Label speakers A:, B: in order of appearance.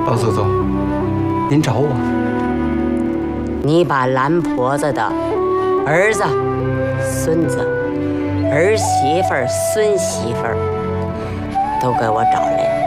A: 老祖宗，您找我？
B: 你把懒婆子的儿子、孙子、儿媳妇儿、孙媳妇儿都给我找来。